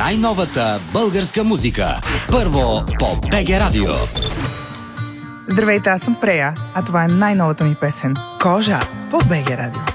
най-новата българска музика. Първо по БГ Радио. Здравейте, аз съм Прея, а това е най-новата ми песен «Кожа» по БГ Радио.